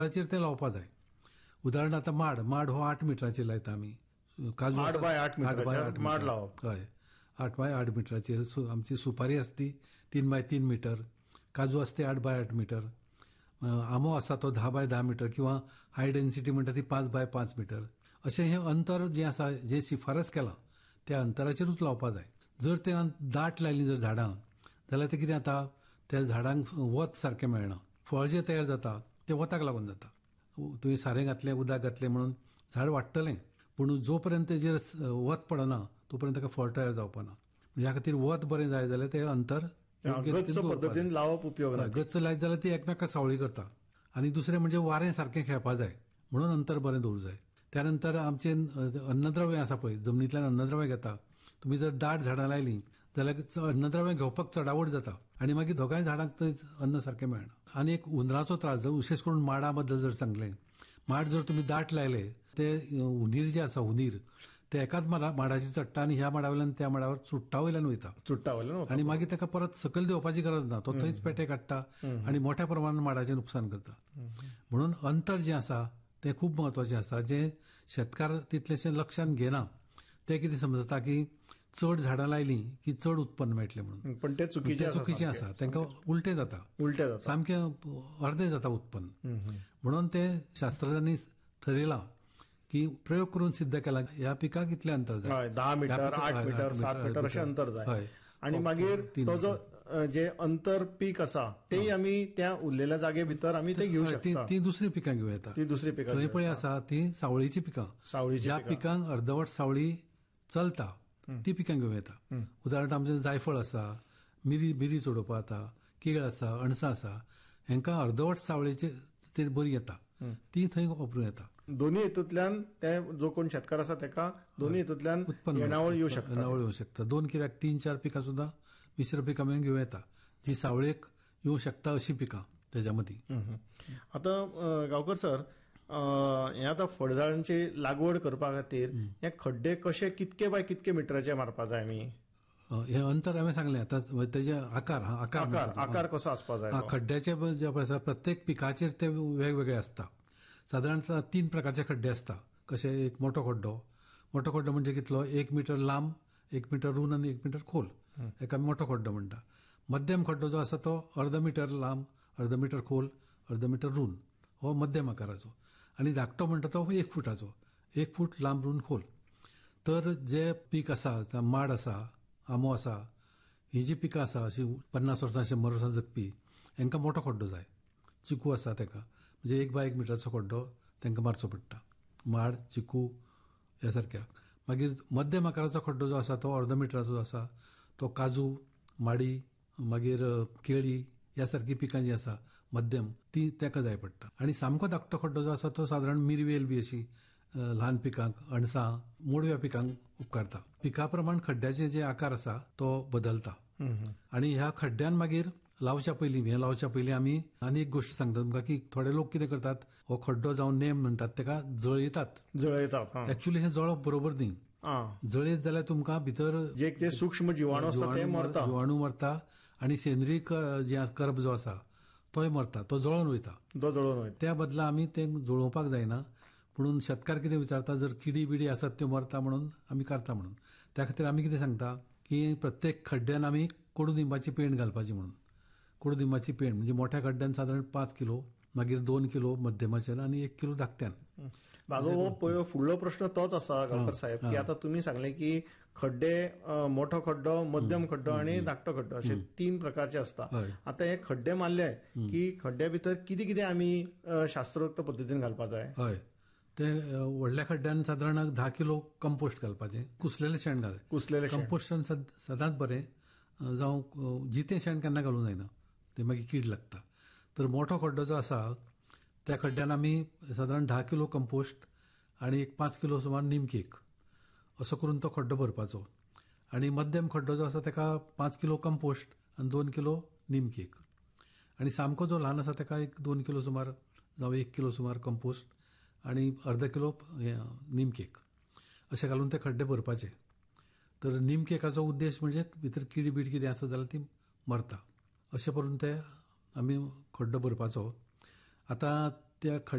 अंतराचेर ते लावपाक जाय. उदाहरण आतां माड हो 8 मिटराचेर लायता आमी. काजू 8 बाय 8 मिटराचेर माड लावप. हय, 8 बाय 8 मिटराचेर. आमची सुपारी आसा ती 3 बाय 3 मिटर, काजू आसा ते 8 बाय 8 मिटर, आंबो आसा तो 10 बाय 10 मिटर किंवा हाय डेन्सिटी म्हणटा ती 5 बाय 5 मिटर. अशें हें अंतर जें आसा, जें शिफारस केलां त्या अंतराचेरूच लावपाक जाय. जर ते दाट लायलीं जर झाडां जाल्यार ते कितें जाता, त्या झाडांक वत सारकें मेळना. फळ जें तयार जाता तें वताक लागून जाता. तुवें सारें घातलें, उदक घातलें म्हणून झाड वाडटलें, पूण जो पर्यंत तेजेर वत पडना तो पर्यंत ताका फळ तयार जावपाना. ह्या खातीर वत बरें जाय जाल्यार तें अंतर गच्च पद्दतीन लावप उपयोग ना. गच्च लायत जाल्यार ती एकामेकाक सावळी करता. आनी दुसरें म्हणजे वारें सारकें खेळपा जाय म्हणून अंतर बरें दवरूं जाय. त्यानंतर आमचें अन्नद्रव्य आसा पळय, जमनींतल्यान अन्नद्रव्य घेता. तुमी जर दाट झाडां लायलीं जाल्यार अन्नद्रव्य घेवपाक चडावड जाता आनी मागीर दोगांय झाडांक थंय अन्न सारकें मेळना. आनी एक हुंदराचो त्रास, जर विशेश करून माडा बद्दल जर सांगलें, माड जर तुमी दाट लायले ते हुंदीर जे आसा, हुंदीर ते एकाच माडाची चडटा आनी ह्या माडा वयल्यान त्या माडावर चुट्टा वयल्यान वयता आनी मागीर ताका परत सकयल देवपाची गरज ना. तो थंयच पेटे काडटा आनी मोठ्या प्रमाणात माडाचें नुकसाण करता. म्हणून अंतर जें आसा तें खूब म्हत्वाचें आसा, जें शेतकार तितलेशें लक्षांत घेना. ते कितें समजता की चड झाडां लायलीं की चड उत्पन्न मेळटलें म्हणून, पण तें चुकीचें आसा. तांकां उलटें जाता, सामकें अर्दें जाता उत्पन्न. म्हणून ते शास्त्रज्ञांनी ठरयलां की प्रयोग करून सिद्ध केला ह्या पिकाक इतलें अंतर जाय, 10 मिटर, 8 मिटर, 7 मिटर अशें अंतर जाय. आनी मागीर तो जो जे अंतर पीक आसा तेय आमी त्या उरलेल्या जागे भितर आमी ते घेवं शकता. ती दुसरी पिकां घेवं येता. थंय पळय आसा ती सावळीची पिकां. ज्या पिकांक अर्दवट सावळी चलता ती पिकां घेवं येता. उदाहरण आमचें जायफळ आसा, मिरी चडोवपा जाता, केळ आसा, अणसां आसा, हांकां अर्दवट सावळेची ती बरी येता, ती थंय वापरूं येता. दोन्ही हेतूंतल्यान ते जो कोण शेतकार आसा ताका दोन्ही हेतूंतल्यान येणावळ येवं शकता. दोन कित्याक 3-4 पिकां सुद्दां मिश्र पिकां मेळून घेवं येता, जी सावळेक येवं शकता अशी पिकां तेज्या मदीं. आतां गांवकर सर, हे आतां फळझाडांची लागवड करपा खातीर हे खड्डे कशे कितके बाय कितके मिटराचे मारपा जाय आमी? हे अंतर हांवें सांगलें. आतां तेजे आकार कसो आसपा जाय? खड्ड्याचे जे आसा प्रत्येक पिकाचेर ते वेगवेगळे आसता. सादारणतः 3 प्रकारचे खड्डे आसता. कशे, एक मोठो खड्डो म्हणजे कितलो, 1 मिटर लांब, 1 मिटर रूंद आनी 1 मिटर खोल, हेका मोठो खड्डो म्हणटा. मध्यम खड्डो जो आसा तो अर्द मिटर लांब, अर्द मिटर खोल, अर्द मिटर रूंद, हो मध्यम आकाराचो. आनी धाकटो म्हणटा तो 1 फुटाचो, 1 फूट लांब रूंद खोल. तर जे पीक आसा, माड आसा, आंबो आसा, ही जी पिकां आसा अशी 50 वर्सां 100 वर्सां जगपी, हांकां मोठो खड्डो जाय. चिकू आसा ताका म्हणजे 1 बाय 1 मिटराचो खड्डो तांकां मारचो पडटा. माड, चिकू ह्या सारक्या. मागीर मध्यम आकाराचो खड्डो जो आसा तो अर्द मिटराचो आसा, तो काजू, माडी, मागीर केळी ह्या सारकी पिकां जी आसा मध्यम, ती ताका जाय पडटा. आनी सामको धाकटो खड्डो जो आसा तो सादारण मिरवेल बी अशी ल्हान पिकांक, अणसां, मोडव्या पिकांक उपकारता. पिका प्रमाण खड्ड्याचे जे आकार आसा तो बदलता. आनी ह्या खड्ड्यान मागीर लावच्या पयलीं आमी आनी एक गोष्ट सांगता तुमकां की थोडे लोक कितें करतात, हो खड्डो जावन नेम म्हणटात ताका जळयतात. एक्चुअली हे जळप बरोबर न्ही. जळयत जाल्यार तुमकां भितर जे सूक्ष्म जिवाणू मरता आनी सेंद्रीय जे कर्ब जो आसा तोय मरता, तो जळोवन वयता. त्या बदला आमी ते जळोवपाक जायना. म्हणून शेतकार कितें विचारता, जर किडी बिडी आसत त्यो मरता म्हणून आमी काडटा म्हणून. त्या खातीर आमी कितें सांगता की प्रत्येक खड्ड्यान आमी कोडुलिंबाची पेंड घालपाची म्हणून. कोडुलिंबाची पेंड म्हणजे मोठ्या खड्ड्यान सादारण 5 किलो, मागीर 2 किलो मध्यमाचेर आनी 1 किलो धाकट्यान. म्हाजो हो फुडलो प्रश्न तोच आसा गांवकर साहेब, की आतां तुमी सांगलें की खड्डे, मोठो खड्डो, मध्यम खड्डो आनी धाकटो खड्डो अशे 3 प्रकारचे आसता. आतां हे खड्डे मारले की खड्ड्या भितर कितें कितें आमी शास्त्रोक्त पद्दतीन घालपा जाय? हय, ते व्हडल्या खड्ड्यान सादारण 10 किलो कंपोस्ट घालपाचें. कुसलेलें शेण घालप. कंपोस्ट सदांच बरें जावं. जितें शेण केन्ना घालूं जायना, ते मागीर कीड लागता. तर मोठो खड्डो जो आसा त्या खड्ड्यान आमी सादारण 10 किलो कंपोस्ट आनी 5 किलो सुमार नीमकेक असो करून तो खड्डो भरपाचो. आनी मध्यम खड्डो जो आसा ताका 5 किलो कंपोस्ट आनी 2 किलो नीमकेक. आनी सामको जो ल्हान आसा ताका 2 किलो सुमार जावं 1 किलो सुमार कंपोस्ट आनी अर्द किलो नीमकेक अशें घालून ते खड्डे भरपाचे. तर नीमकेकाचो उद्देश म्हणजे भितर किडी बीड कितें आसा जाल्यार ती मरता. अशें करून ते आमी खड्डो भरपाचो. आतां त्या